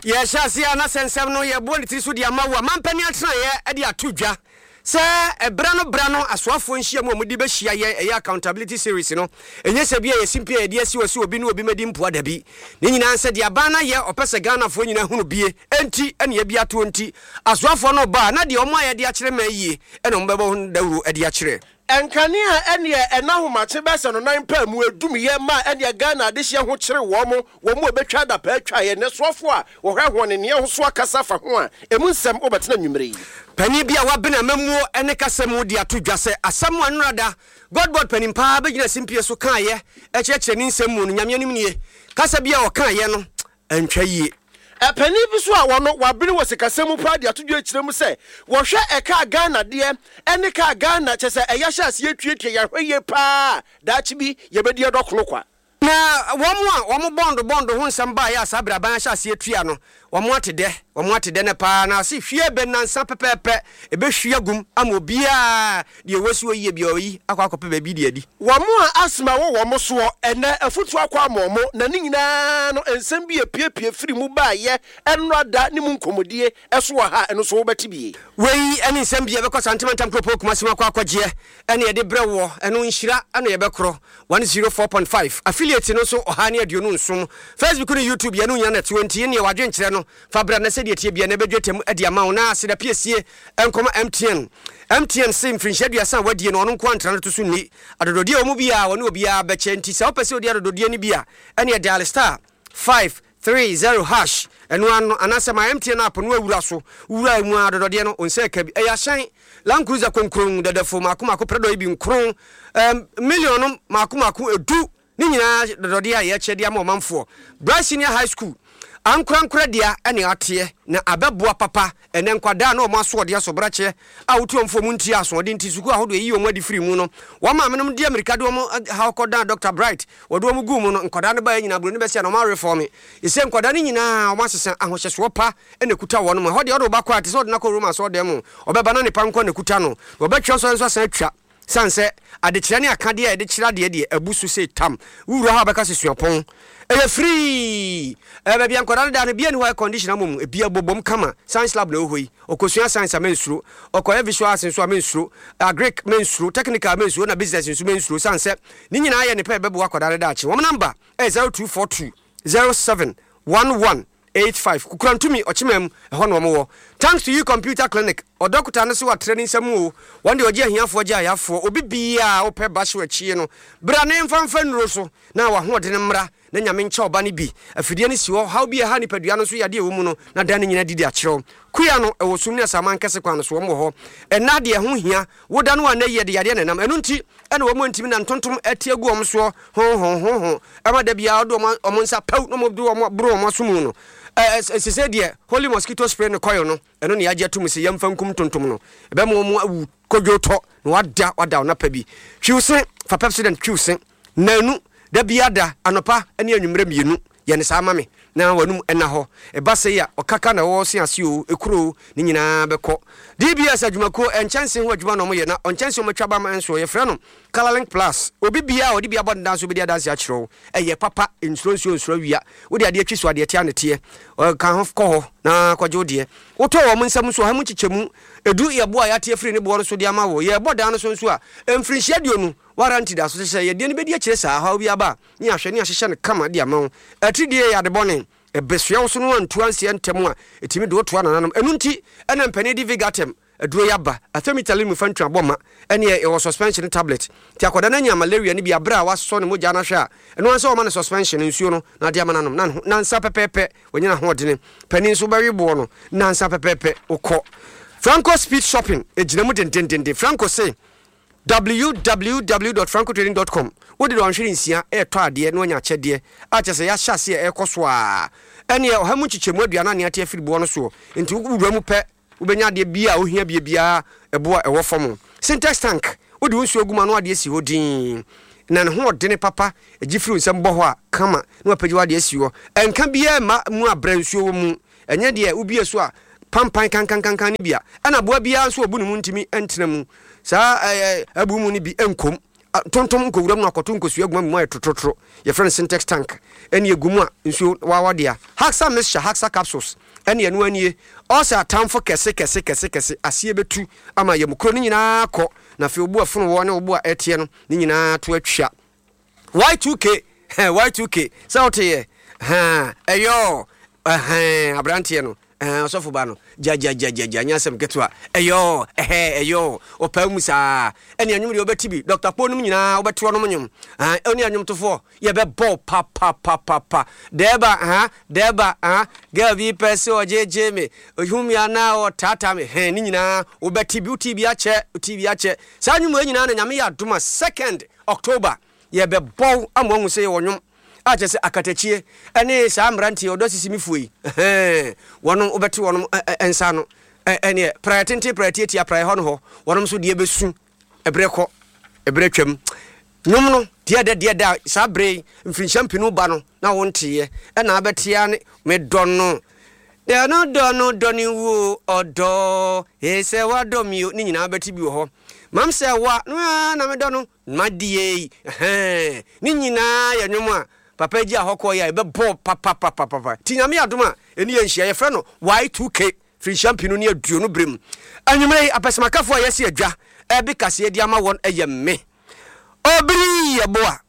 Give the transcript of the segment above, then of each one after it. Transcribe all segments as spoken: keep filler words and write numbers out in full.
Ye shasi ana sensem no ye bo ntiri so dia mawo mampani atena ye e dia todwa se ebrano brano aswafo nhia mu omudi be hia ye e accountability series no enye se bia ye simpia ye dia si wasi obi no obi medi mpoa da bi ne nyina nse dia bana ye opese Ghana fo nyina hunu bie enti ene ye bia to enti aswafo no ba na de omo aye dia kire ma yie ene ombebo dawuru e dia kire Enkania ene enahomache bese no nan pa mu edum ye ma ene Ghana de hye ho kire wo mo wo mo betwa da pa atwa ye ne sofo a wo hwe ho ne ne ho so akasa fa ho a emu nsem obetena nwumre yi pani bia wabena mamuo ene kasem di atodwa se asem anurada godbot pani pa begina simpie so kan ye e chekire ni nsem mu no nyame anim nie kasa bia o kan ye no antwa yie Epeni bi so a wono wabere wo sikasemu pa de atodwa kire mu se wo hwe eka Ghana de ene ka Ghana chese eya hye ase etuetue ya hweye pa da chi bi ye bedi edokno kwa na womo a womo bondo bondo ho nsem ba ya sabra ban hye ase etua no womo atede womo atede ne pa na se hwie be nansa pepepe ebe hwie gum amobia de wosi oyi bia oyi akwa akope ba bi de adi womo a asma wo womo so ene afutu akwa amomo na ni nyina no ensem bi epiepie firi mu ba ye enrada ni mu nkomodie eso wa ha eno so wo beti bi wei ene nsem bi ebe ko santimental kropo kuma sima kwa akwaje ene ye de brewo eno nhira ene ye bekro one oh four point five affiliate no so ohane aduonu nsom Facebook no YouTube ye no nya na twenty ne wadwen kire no fabra na se de tie bia na bedwetem ade amawo na se da piesie enkoma M T N M T N sim frinshedua san wadie no no nko antra no to so ni adododie omu bia woni obia beche nti se opese odi adododie ni bia ene ye dial star five three zero hash eno ano anase ma M T N app no awura so wura mu adododie no onse ka bi e ya hyen Land Cruiser konkron dadafo makoma ko predo ibi nkron um million makoma ko edu ni nyina dododie a ye chede ama omamfo Bra Senior High School ankrankra dia ene ate na abeboa papa ene nkwada na omo aso de so brache a wotuomfo mu nti aso de nti suku ahodo yi omo adi firi mu no wa ma menom di America do omo ha kodan Doctor Bright wodo omo gu mu no nkwada ne ba nyina bro ne be se na omo reform ise nkwada ne nyina omo asesa ahohyeso pa ene kuta wono mo hode odo ba kwa ate so de na ko Roma so de mu obeba na ne panko ne kuta no obetwa so so san atwa sanse adekire ne akade a adekire de de abusu se tam wuro ha beka sesuapon eye free e bia nkoda da ne bia ni high condition amom e bia bobom kama science lab na ohoi okosua science amensuro okoye visual senso amensuro agric mensuro technical amensuro na business senso mensuro sanse ni nyina aye ne pe bebo akoda da achi wo number e zero two four two zero seven one one eight five kukurantumi ochimem eho no mo thanks to you computer clinic odokuta no so wa training samu wonde oje ahiafo oje ayafo obi bia ope basho achie no bra ne mfamfa nuro so na wa ho de ne mra na nyame ncha oba ne bi afidie ne siwo how bi ha nipadua no so yade wo mu no na dan nyina didi akiro kuya no ewo sum ne saman kese kwa no so mo ho ena de ho hia woda no na yede yade ne nam enu nti ene wo mo ntimi na ntontom atiegu om so ho ho ho ho ama da bia odo om nsa pau no mo do om bro om sumu no eh se se de holy mosquito spray no koyo no eno ne yaje atum se yamfa nkum tontom no ebe mo mo awu kodwoto no wada wada na pa bi hwiuse fa president hwiuse nanu da biada anopa ene anwumre mienu ye ne sa mame na wanum ena ho e ba se ya okaka na wo se ase o ekuro ni nyina beko D B S adwumako enchanse ho adwuma no mo ye na onchanse mo twaba ma enso ye frɛ no Colorlink Plus obi bia odi bia bod danso bi dia danse a kyerɛw eye papa insurance onsuro wia wo dia de atwiso ade tia ne tie kan ho kɔ ho na kwaje odie wo to wo nsam so ha mu kyikyemu edu ye bo a ya tie firi ne bo no so dia ma wo ye bodan no so nso a emfrinhia dio no warranty da so hye ye de ne be dia kyerɛ saa ha obi aba ni ahwɛ ni ahyehyɛ ne kama dia ma wo atridie ya de bɔne ebesua wo so no antu anse ntem a etimi do to ananam enu nti ena mpane di vigatem aduro yaba afemitali mu fantu aboma ene e wo suspension tablet ti akoda na nya malaria ni bia bra waso ne moja na hwe a eno anse wo ma ne suspension nsuo no na dia mananom na nsa pepepe wonyina ho odene pani nso bawe bo no na nsa pepepe ukọ Franco Speed Shopping ejinamu dendendende Franco say w w w dot franco trading dot com wodi do anhwere nsia e to ade no nya kyede a kyese ya hyase e koso a ene o ha mu kyikyemu aduana ne ate afiri bo no so enti wura mu pe ubenya de bia ohia bia bia ebo e wo fom syntax tank wodi nsuo guma no ade esi hodin na ne ho odene papa ejifiri nsem bo ho a kama no apagi wade esi ho enka bia ma mu abra nsuo mu enye de ubi eso a pampan kankan kankan ni bia ana boa bia nso obu ne mu ntimi entena mu sa abu mu ni bi enkom tontom ko wuram no akoto nkosu aguma mu ayetototro ye friend syntax tank ene egumu a nsuo wawadia Haxa mixture Haxa capsules ene eno anie osa atamfo kese kese kese kese asie betu ama ye mukro ni nyina akọ na fe obu afono wo ne obu a etie no ni nyina to atwa Y two K Y two K so te ha eyo eh abrantie no eh osofo ba no ja ja ja ja nyasem ketwa eyo eh eyo opamusa ene anyum de obetibi Doctor Ponum nyina obeto no nyum ah ene anyum tofo ye be ball pa pa pa pa pa deba ha deba ha girl bi pese ojeje me ohumia na o tata me he ni nyina obetibi utibi ache utibi ache sa anyum nyina na nyame ya duma second October ye be ball amwo se ye wonwum aje se akatachie ene sa amranti odo sisimi fuyi eh wono obeti wono ensa no ene priority priority apply ho no wono so de besu ebreko ebretwam nyum no de de de da sa bre mfin champinu ba no na wontiye ena abetia ne me donno de no donno doni wo odo e se wadomio ni nyina abeti bi ho mam se wa na me donno madie eh ni nyina ya nyum a papa ji ahoko ya ebe bo papa papa papa tinyame adoma eni ye nhia ye fe no Y two K free champion ni aduo no brem anwumre apesemakafo a yesi adwa ebe kase edi ama won eye me obri ye boa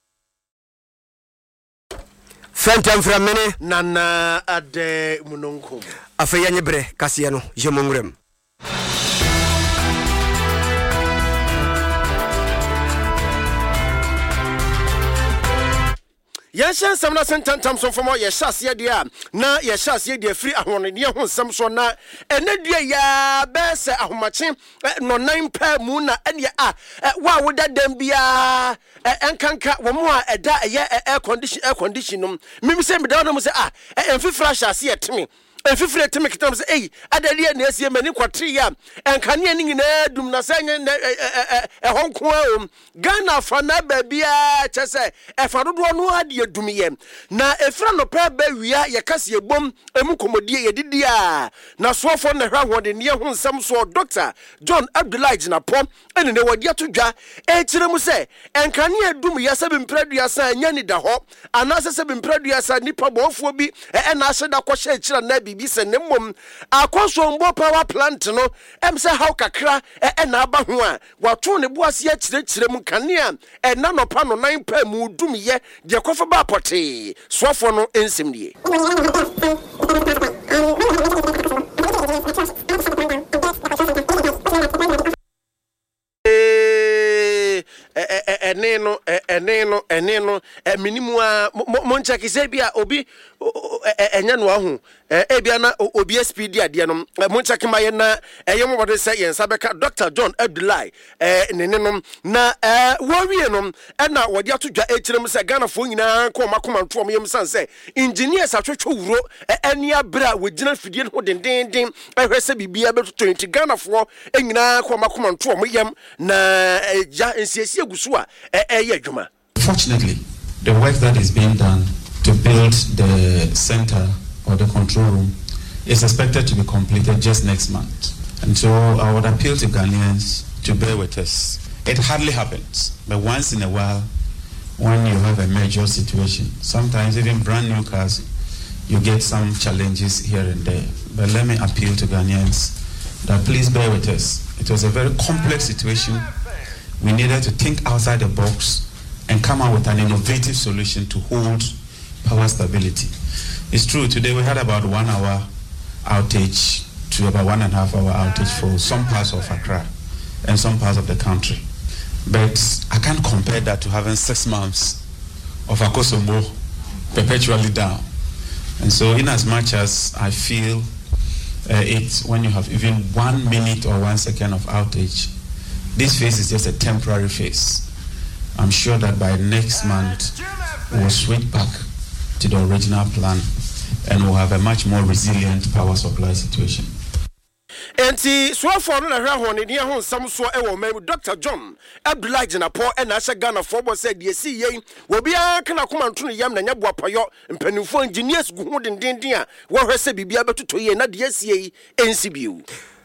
fentem fra mene nana ade munonkom afa ye nyebre kase no yemonwrem Yesha samna sentantam so fomo ye hyase dia na ye hyase dia free ahone ne ho nsem so na ene dia ya bese ahomache no nan pa mu na ene a wa woda dam bia enkanka wo mo a eda ye air condition air condition num mimi se me da no mo se ah enfifra hyase yeteme efifire teme kitam se ei adalie na esie mani kwatre ya enkane ani nyina dum na sanye e honko am Ghana fa na ba bia chese e fa dodo no ade dum ye na efra no pa ba wia ye kase ebom emu komodie ye didi a na sofo na hwa hode ne ho nsam so Doctor John Abdullahi Jinapom ene ne wadi atodwa e kire mu se enkane adum ya se bimpadua sa anya ni da ho anase se bimpadua sa nipa bofuo bi e na aheda ko hye kire na bi se ne mom akoso mbo power plant no em se how kakra e na aba ho a wato ne boase a kire kire mu kanea e na no pa no nan pa mu dum ye de kofa ba pote sofo no ensem die eneno eneno eneno minimu a moncha kise bia obi enya no ahu ebia na obi S P D ade no moncha kimaye na eyemo bode se yensa beka Doctor John Abdullahi neneno na wowie no na wode atodwa ekirem se Ghana fo nyina ko makoma nto om yem sanse engineers atwetwe wuro eni abra wogina fidie no dendenden ehwese bibia beto twenty Ghana fo enyina ko makoma nto om yem na ja ensiesie gusu a Fortunately, the work that is being done to build the center or the control room is expected to be completed just next month. And so I would appeal to Ghanaians to bear with us. It hardly happens, but once in a while, when you have a major situation, sometimes even brand new cars, you get some challenges here and there. But let me appeal to Ghanaians that please bear with us. It was a very complex situation. We needed to think outside the box and come out with an innovative solution to hold power stability. It's true, today we had about one hour outage to about one and a half hour outage for some parts of Accra and some parts of the country. But I can't compare that to having six months of Akosombo perpetually down. And so in as much as I feel uh, it, when you have even one minute or one second of outage, this phase is just a temporary phase. I'm sure that by next month, we'll switch back to the original plan and we'll have a much more resilient power supply situation. Enti swafo no na hwa ho ne ne ho nsam so e wo mem Doctor John Abdullahi Jinapom e na asha Ghana for bo say de si yen wo bia kana koma nto no yam na nya boapayo mpanimfo engineers gu ho dendenden a wo hwese bibia betoto ye na de si yi ensi biu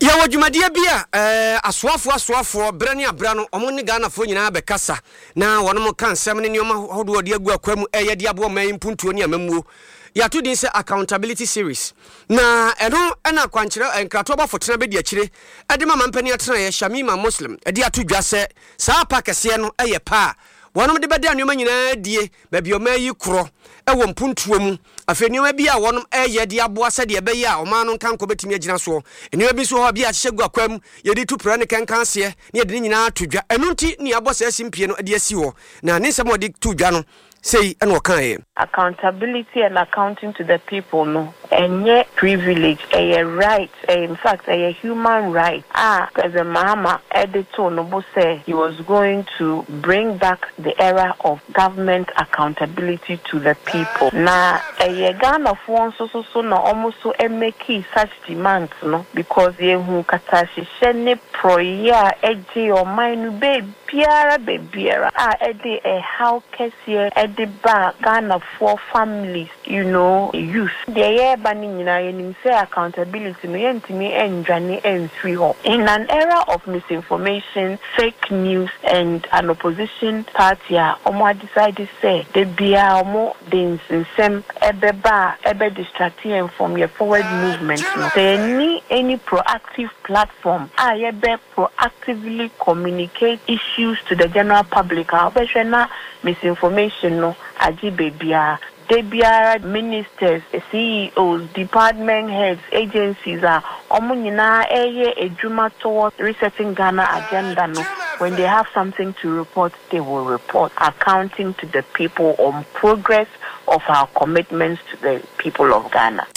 ya wadwumadeɛ bia eh asoafo asoafo brane abra no ɔmo ne Ghana fo nyinaa bɛkasa na wɔnom ka nsɛm ne nneɛma hodo de agu akwamu ɛyɛ de abo man mpuntuo ne amamuo ya to din sɛ accountability series na ɛno ɛna kwankyerɛ enkrato bafo tena bɛdi akyire ɛde ma mampani atena yɛ Shamima Muslim ɛde ato dwa sɛ saa pa kɛseɛ no ɛyɛ pa wɔnom de bɛda nneɛma nyinaa die baabi ɔma yi korɔ ɛwɔ mpuntuo mu afei nneɛma bi a wɔnom ɛyɛ de aboa sɛ de ɛbɛyɛ a ɔma no nka nkɔ bɛtumi agyina so nneɛma bi so hɔ bi a hyehyɛ gu akwam yɛde tu pra ne kankan seɛ ne yɛde ne nyinaa to dwa ɛno nti ne abɔ sɛ simpie no de asi hɔ na ne nsɛm ɔde to dwa no say and what kind accountability and accounting to the people no and yet privilege a right in fact a human right ah President Mahama editor no say he was going to bring back the era of government accountability to the people na a Ghana for so so so no almost so make such demands no because ye hu kata hyehyɛ proya eje o mind baby biara bebiara ah ede a how kesiye the ba Ghana for families, you know, youth. The year banning in say accountability, no yentimi enjani and free ho. In an era of misinformation, fake news, and an opposition party, omo decided say the bia omo dins sem ebeba ebe distracting from your forward movement. No. There need any proactive platform. Ah, yebe proactively communicate issues to the general public. Our misinformation no aji bebia debia ministers C E Os department heads agencies are omo nyina eye edwuma towards resetting Ghana agenda no when they have something to report they will report accounting to the people on progress of our commitments to the people of Ghana.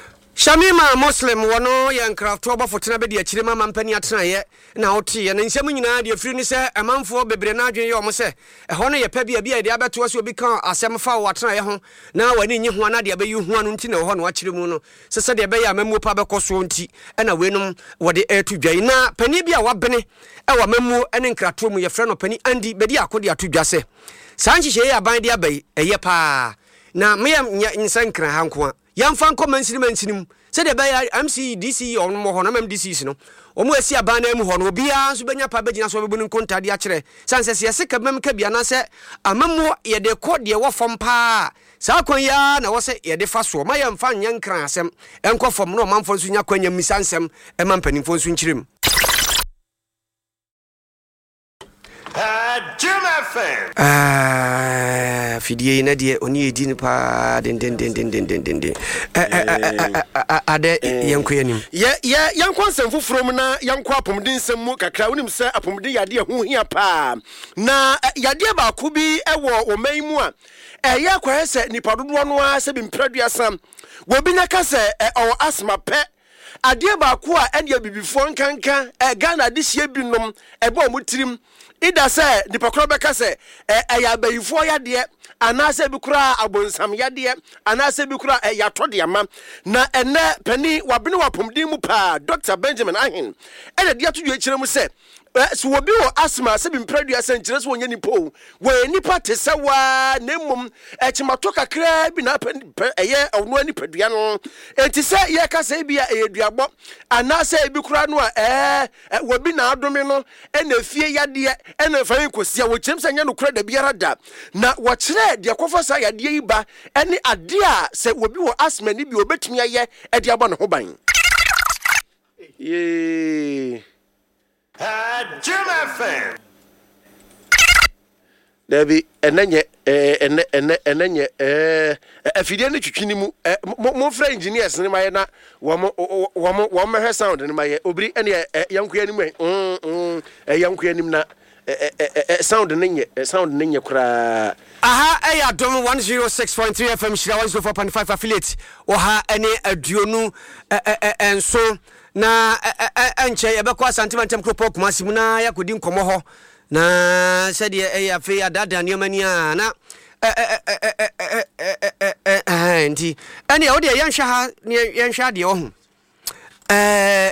Shamima Muslim wono yankrafto obafo tena be de akire ma mampani atena ye na wote ye na nsɛm nyinaa de afiri ni sɛ amanfo bebre na adwen ye omo sɛ ɛhɔ no ye pa bia bia de abeto so obi kan asɛm fa wo atena ye ho na wani nyi ho na de abeyi ho anu nti na hɔ no akire mu no sɛ sɛ de be ya mamu pa bɛkɔ so nti ɛna wenom wɔde ɛto dwan na pani bia wabene ɛwɔ mamu ɛne nkrato mu ye frɛ no pani andi be de akode ato dwa sɛ saa nhyehyɛ ye aban de abai ɛyɛ pa na me nsankran ha nko a yamfa nko mansini mansinim se de baya M C D C on mo hono mam D C no omo asi aban na mu hono obia nso benya pa begina so bebu nkonta de akere sanse se se ka mam ka bia na se amamo ye de kɔ de wo fom pa sa kwan ya na wo se ye de fa so ma yamfa nyankran asem enko fom no mamfo nso nya kwanya misansem e mampanimfo nso nkyirem Jim F M. Ah, fidie na de oni edi ni pa den den den den den den den. Eh ade yanko yanim. Ye ye yanko nsem foforo mu na yanko apomden nsem mu kakra wonim se apomden yade ho hia pa. Na yade ba ko bi ewo oman mu a eye kwere se nipa dodo no a se bi mpraduasam. Wo bi na ka se o asma pe ade ba ko a ene bibifo nkanka e Ghana de hie binom e ba omutirim ida se di pakro beka se eya bayifo yade anase bi kura abonsam yade anase bi kura yato de ama na ene pani wabene wapomdin mu pa Doctor Benjamin Ahin ene de ato dwe kire mu se so wobi wo asma se bi mpradua se nkire so wonya nipo wo nipa te se wa nemmum echimato kakra bi na eye ono nipadua no enti se ye ka se bi eyeduabo anase bi kura no a eh wobi na adome no ene fie yade ene fa nkosia wo kyem se nya no kura da biara da na wo kire de kofa sa yade yi ba ene ade a se wobi wo asma ni bi obetumi aye e de abo no ho ban ye Jim F M. Debi enenye ene ene enenye eh afidie ne twitwini mu mo fra engineers ne maye na wo mo wo mo wo mehwe sound ne maye obiri ene yanko anim mm mm yanko anim na sound ne nye sound ne nye kura aha eya dom one oh six point three F M shira one oh four point five affiliate oha ene aduonu enso na enche yebekọ asantemantem kropo kumasimu na yakodi nkomo ho na sede e ya fe adada niamani a na eh nti ene o de yenhwa ha yenhwa de ho eh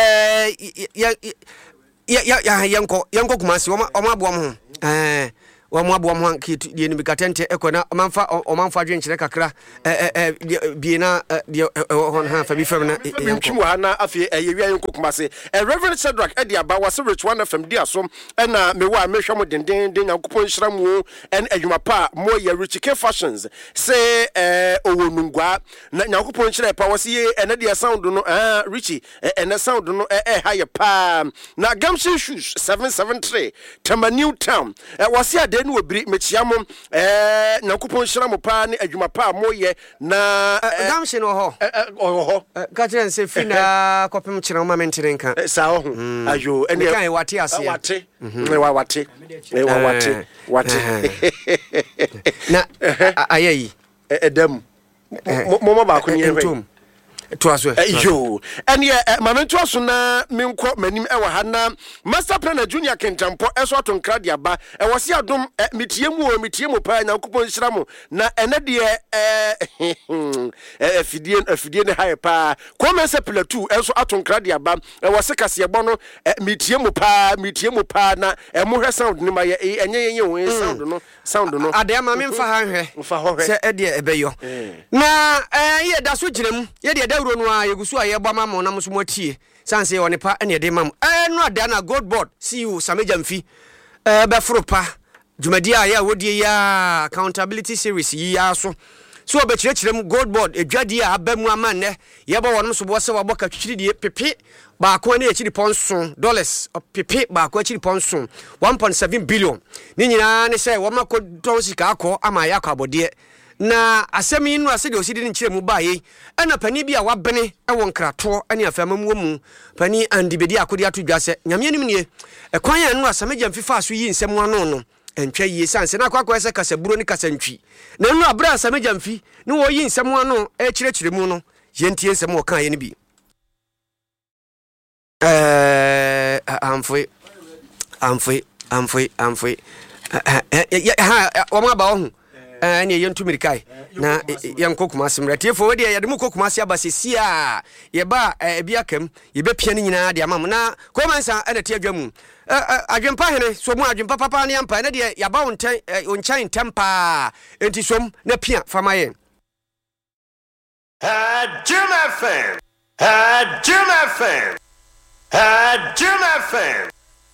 eh ya ya ya yanko yanko kumasi o ma bo mo eh wa mo abo mo hanki die ni bikatente ekona manfa o manfa adwenkyere kakra eh eh bi na de hon ha fa bi fam na ntwim wa na afi eyewia yenkokuma se Reverend Shadrack edi aba wa se rich one F M dia so na me wa me hwam denden den yankopon hyira mu en adwuma pa mo ye Rich K Fashions se eh owonungwa na yankopon hyira pa wa se ye ene dia sound no ah Richie ene sound no eh ha ye pa na Gamshin Shoes seven seven three Tamba New Town wa se ade no obiri mechia mo eh yankopon hyira mo pa ne adwuma pa mo ye na Gamshin wo ho oh ho ka chen se fina kopem kyerɛ ma mentire nka sa ho ayo ene kan wate ase wate wa wate wa wate wate na ayayi edam mo mo ba ko ni entum to aso yo ene ma mento aso na menkɔ manim e wa ha na Master Planner Junior Kentampo eso atonkra dia ba e wo se adom metie mu o metie mu pa nyankopon hyira mo na ene de eh fidie afidie ne hae pa kɔma se platu eso atonkra dia ba e wo se kase bɔ no metie mu pa metie mu pa na e mo hwɛ sound ne ma ye enye yenye wo sound no sound no ade ma me mfa ha hwɛ mfa ho hwɛ se e de ebeyo na eh ye da so gyinam ye de dawro no a yegusu a yebɔ ma mo na mo so motie sanse woni pa ene de mam eh no ada na gold board C E O Sameja Mfi eh be foro pa dwumadi a ya wodie ya accountability series yi ya so so be kyerɛkyerɛm gold board edwadi a abamu ama ne yebɔ wonom so bo se wabɔ ka twiri die pepe ba ko ne yɛkyiri ponson dollars pepe ba ko yɛkyiri ponson one point seven billion ni nyina ne sɛ wo mako ton sika akɔ ama ya akabɔde na asemi no ase de osidi ne nkyerɛ mu baaye ɛna pani bi a wabene ɛwɔ nkrato ɛne afama mu mu pani andi bedi akodi ato dwa sɛ nyame anim nie ɛkwan ya no Sameja Mfi fa so yi nsɛm ano no ɛntwa yie sanse na akwa sɛ kasaburo ne kasantwi na no abra Sameja Mfi ne wo yi nsɛm ano ɛkyerɛkyerɛ mu no yentie nsɛm wɔ kan ye ne bi eh amfoi amfoi amfoi amfoi ha wo ma ba wo eh ne yentu mirikai na yankokuma asemratie fo we de yade mu kokuma ase abasesi a ye ba ebi akam ye be pia ne nyina de amam na komansa ene te adwamu adwempa hene so mu adwempa papa ne ampa ne de ya ba wontan onchan tempa enti som na pia famaye ha Jim F M ha Jim F M ha Jim F M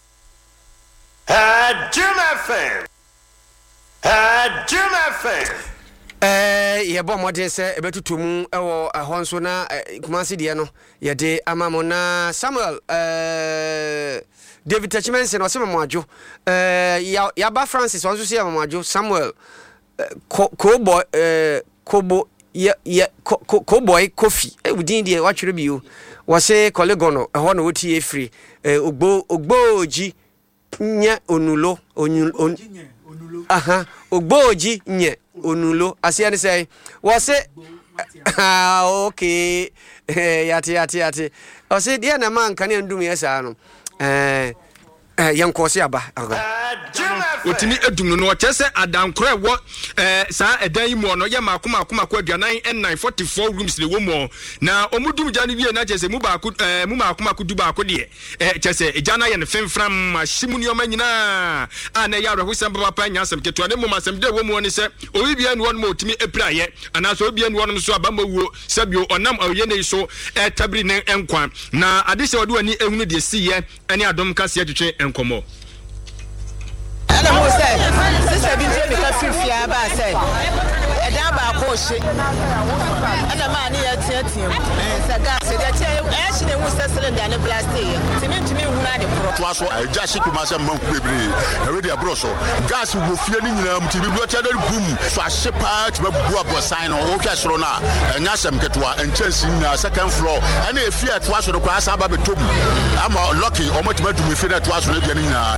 ha Jim F M Uh, Jim F M. Eh, ye bo modern se ebetutu mu ewo ho nso na Kumasi de no ye de amamo na Samuel eh David Tachmense no se mamwadwo eh ya ba Francis wonso se mamwadwo Samuel ko boy eh kobo ye ye ko boy Kofi e wudin de watwere bi o wo se kolegono ho no wotie free eh ogbo ogboji nya onulo onul aha ogboji nye onulo asia ne say wo se ah okay yati yati yati o se dia na man kan ndum yesa no eh eh yankosi aba otimi edum no chese adankro wo eh sa edan yi mu no ye makoma akoma kwa aduanan nine forty-four rooms le wo mu na omudum janu wie na chese mu ba ko eh mu makoma ko du ba ko de eh chese ejana ye ne femfram mahyimu ni oma nyina a na ya rehusem papa nyasem keto ne mu masem de wo mu ne se obibia ne won mo otimi epraye ana so obibia ne won so aba mawuo sabio onam aye ne so eh tabri ne enkwan na ade se wode wani ehunu de siye ene adom kase atwetwe enkomo ana mo say sister bi je mi ka fifia ba say e da ba ko hye ana ma ne ya tietiem sa gas de tie e hye ne hu cylinder ne plastic timi timi hu na de pro to aso aja shi kuma se man ku bebre e we de abro so gas wo fie ni nyina mu tibi blo tia de bum so ahye pa ti ba bu abo sign no wo hwe soro na enya sem ketwa enchansi na second floor ana e fie to aso do kwa asa ba betom ama lucky o mo ti ma dum fie na to aso na bia ni nyina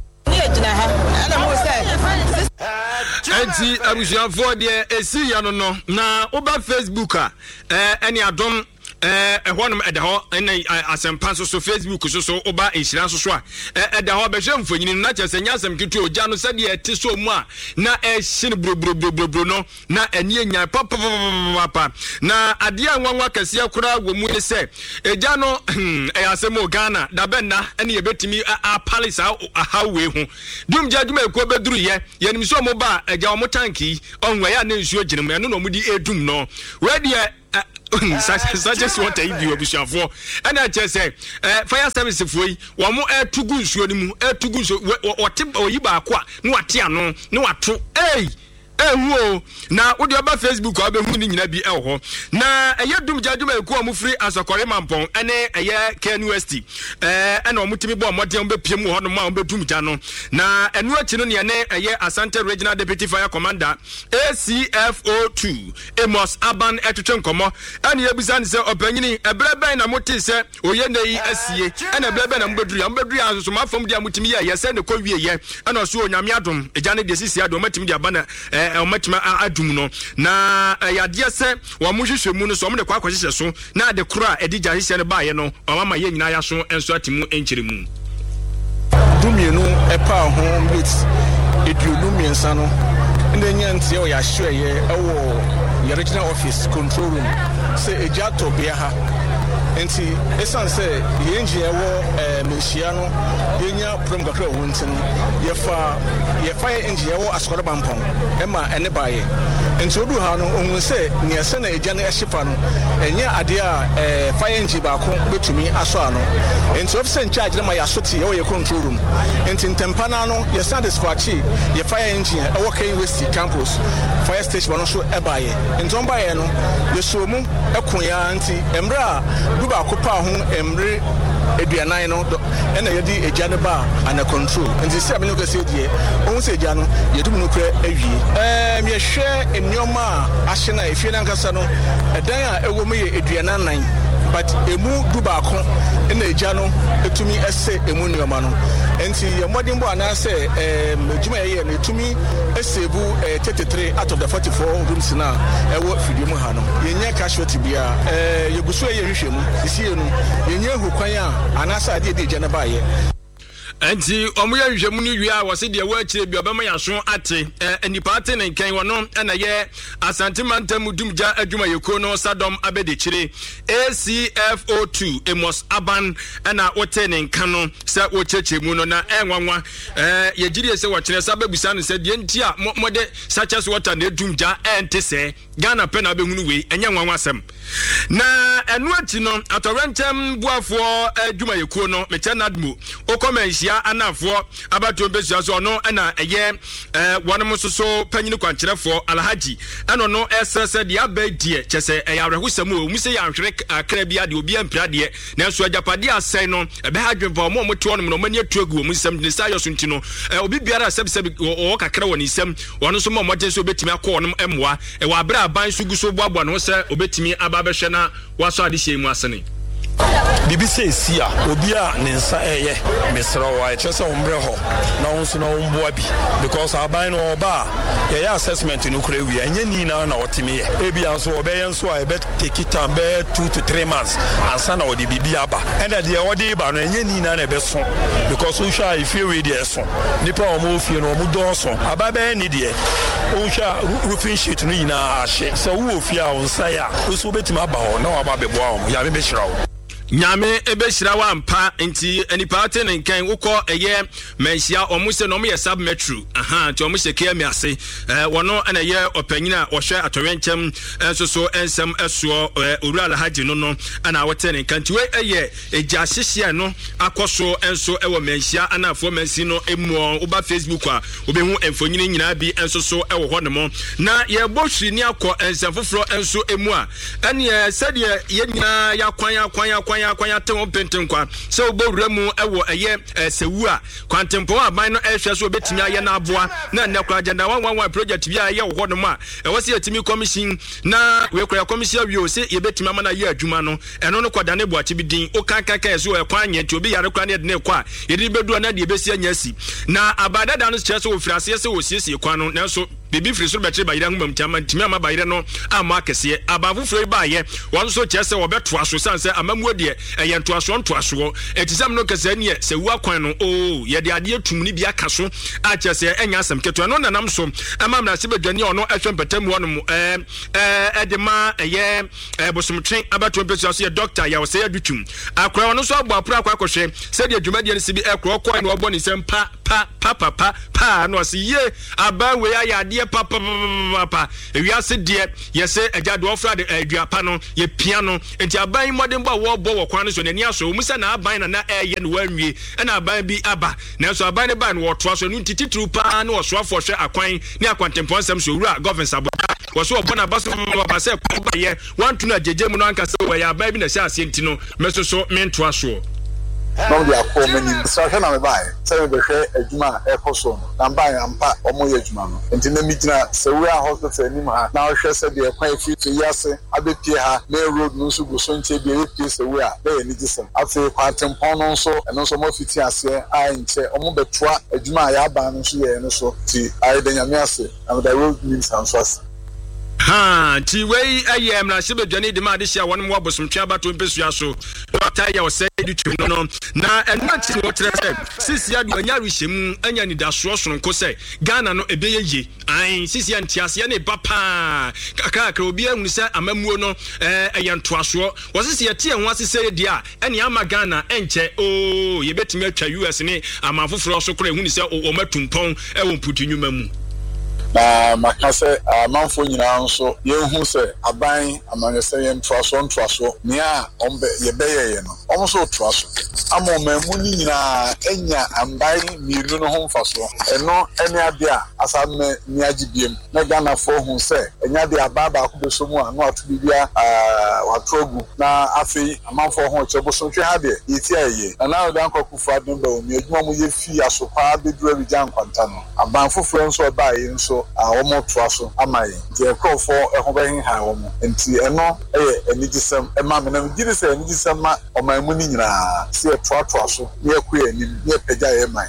Enti abusuafo de esi ya no no na oba Facebook a eh ene adom eh ehonum edaho ene asempa so so Facebook so so oba enhira so so a edaho be hwe mfonyini na kyese nyasem kitu ogya no sade eti so mu a na ehye ne bro no na eni enya papa papa na ade anwanwa kase akura wo mu se egya no eh asem o Ghana da benna ene yebetimi a palace a hawe hu dum gya dum eko beduru ye yenim so mo ba egya o mo tanki onwa ya na nsuo gyinem eno no mo di edum no we de suggest what I do obishafo and I just say fire service foi wo mo etugu nsuo ni mu etugu nsuo wote oyiba akwa no wate ano no wato eh ehu na odi oba Facebook oba hu ni nyina bi eho na eye dum jadum ekuo mu free asokore mampon ene eye K N U S T eh ene omutimi bo modem be piem ho no ma obetum ja no na enu achi no ne eye Asante Regional Deputy Fire Commander A C F O two Amos Aban etwetwe nkomo ene yebisa ne se opanyini ebrebe na mote se oye na yi asie ene ebrebe na mbeduru ya mbeduru ya so mafom dia mutimi ya ye se ne ko wie ye ene so onyame adom eja ne de sisi adom matimi dia bana omatima adum no na yade se wo mo hwehwe mu no so mo de kwa kwahye so na de kura edija hye ne baaye no mama ye nyina ya so enso atimu enkyere mu dumienu epa ho mit eduonu miensa no nde nyantie o ya hweye ewo ye regional office control room se ejato bia ha enti esan se ye ngie wo menhia no yenya program kakra wo ntin ye fa ye fa ye ngie wo asokore bampon ema ene baaye enti odu ha no ohun se ne ese na eja na ehyefa no enya ade a fa ye ngie ba ko betumi aso ano enti officer in charge na ma ya soti ye control room enti ntempa na no ye san dispatch ye fa ye ngie e wo K N U S T campus fire station no so e baaye enti on baaye no ye so mu ekonya enti emra duba kopa ho emre eduanan no ena yedi eja ne ba ana control nti se abene ko se die ohun se eja no yedum no kra awie eh me hwe enioma ahye na efie na nkasa no edan a ewo mu ye eduanan nan but emu duba ko ena eja no etumi ese emu nioma no enti ye modern bo ana se eh ejuma ye na etumi esebu thirty-three out of the forty-four rooms na ewo fidie mu ha no yenye casualty bia eh yeguso ye hwehwe mu isie no yenye hukwan a anasa ade de eja na baaye enti omo ya hwehwe mu ni wi a wo se de wa akire bi obema ya so ate enipa ate ne nkan wono na ye Asante Mantam dumja adwuma yeko no Sadom abede kire A C F O two Amos Aban na wote ne nkan no se wo cheche mu no na enwanwa eh ye giri se wo kire sa babusa no se de nti a mode sachas water na dumja ente se Ghana pe na behunu we enye nwanwa asem na enu ati no atorentem buafo adwuma yeko no mechanadmu okomenhia anafo abato besia so no na eye eh wonom soso panyini kwankyerefo Alhaji eno no esese de abadie chese eyarehusam o mu se ya nhwere akra bia de obi ampira de na so agapade asai no ebe ha dwempa mo mo tuo no no mani atuagu mu nsam ne sa yoso nti no obi biara sebseb o kakra woni nsam wono so mo moten so betimi akọ wonom emwa e wa abra aban so gu so boabo no se obetimi aba behwe na waso ade hye mu asene bibi se si a obi a ne nsa eye mesra wa e chese ombre ho na wonso na womboa bi because aban no oba ye ya assessment no kura wi anya ni na na otime ye e bia so obeye nso a e bet take it am be two to three months ansa na odi bibi aba and the odi ba no anya ni na na be so because we sha if you read so nipa o mo fie no mo don so aba be ni de o sha roofing sheet no yina ahye so wo fie a onsa ya so betima aba ho na wa ba be boa o ya me be hira wo nyame ebeshira wa mpa nti enipa ate ne nkan ukọ eye menhia omuse no me sub metro aha nti omuse ke mi ase eh wono na ye opanyina ohwe atorenchem ensoso ensem esuo Owura Alhaji no no ana wote ne nkan nti we eye eja hyehye no akoso enso ewo menhia anafo mansi no emu uba Facebook a obehu emfonyini nyina bi ensoso ewo ho ne mo na ye bohwiri ni akọ ensem foforo enso emu a ene sede ye nyina yakwan yakwan yakwan ya kwanya tem penten kwa se obowura mu ewo eye sewu a kwantempo aban no ehwe so obetimi aye na aboa na nnekwa agenda one one one project bi aye wo no ma e wo se yetimi commission na we kura commission wi o se ye betimi ama na ye adwuma no eno no kwada ne boachi bi din o kan kan kan so e kwanye ti obi yare kwa ne de ne kwa ye de bedu na de besi anya si na abadada no che so ofirase se wo siesie kwa no na so bibi free so betre bayire ho mamtiama ntimi ama bayire no ama kese abavu free baye won so chese wo beto aso sanse amamu de eye nto aso nto aso etisam no kese ne se wu akwan no o ye de ade atum ni bia kaso a chese enya asem keto no nanam so ama mra se badwani ono ehwe patamu ono eh eh edema eye bosomtwen abato pesu aso ye doctor ya wo se adutum akwa ono so agbo apra akwa akohwe se de adwumade ne se bi ekro kwan no obo ni sem pa pa pa pa pa pa no se ye aba we ya de pa pa pa pa ewiase de ye se agado ofra de aduapa no ye piano enti aban modern ba wo bo wo kwan so nani aso musa na aban na na eye no wanwie na aban bi aba na so aban ne ba no wo toa so no tititru pa no so afo hwe akwan ne akwantempon sem so wura government aboda wo so obo na baso ba se ko ba ye wan tu na jeje mu no anka se wo ya aban bi na se asenti no meso so mento aso no dia ko mani sahwe na me bai se me behwe adwuma e koso no na bai ampa omo ye adwuma no enti na mi gina se we a hospital ni ma na hwe se de kwan fi to yase abepie ha na road no so go so nche bi e se we a na ye ni gisem afi kwantempon no so eno so mo fiti ase a nche omo betoa adwuma ya ba no so ye no so ti ai de nyame ase na the road means answers ha ti wei ayem na se badwani de ma de hia won mo abosomtwe abato mpesu aso doctor ya wo se dutu no no na enati wo trese sisi adu anya rihim anya ni da so so nko se Ghana no ebe ye ai sisi antiase ya ne papa kaka kra obi ahunu se amamuo no eh eyanto aso wo sisi yete enwa sisi de a ene ama Ghana enche o ye betimi atwa U S ne amafoforo so kra ehunu se o matumpon e wo mputunwuma mu na makase amanfo nyina nso yehu se aban amanese ye ntraso ntraso nia ombe ye beye ye no omso traso amomemu ni nyina enya amban miru no ho mfaso eno ene ade a asame niagibiem na Ghana fo hu se enya de ababa akubeso mu anu atubibia watrogu na afi amanfo ho cheboso twe ha de yiti aye na na dan kwakufu ademba o mi adwuma mu ye fi asopa bedura bijan kwanta no aban foforo nso ba ye nso a omo toaso amaye de ekofo eho behin ha omo enti eno eye enigisem ema me na gidi se enigisem ma omamu ni nyina se toatoaso ne ekue ni ne pega ye mai